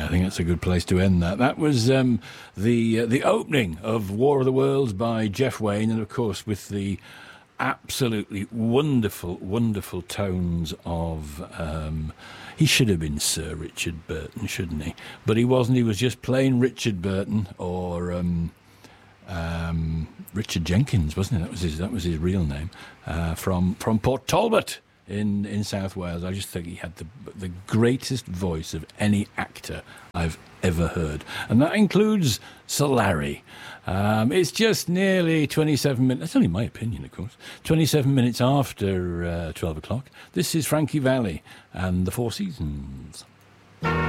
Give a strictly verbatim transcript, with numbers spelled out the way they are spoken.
I think that's a good place to end that. That was um, the uh, the opening of War of the Worlds by Jeff Wayne, and of course with the absolutely wonderful, wonderful tones of... Um, he should have been Sir Richard Burton, shouldn't he? But he wasn't. He was just plain Richard Burton, or um, um, Richard Jenkins, wasn't it? That was his. That was his real name. Uh, from from Port Talbot in in South Wales. I just think he had the the greatest voice of any actor I've ever heard, and that includes Sir Larry. Um, it's just nearly twenty-seven minutes. That's only my opinion, of course. twenty-seven minutes after uh, twelve o'clock. This is Frankie Valli and the Four Seasons.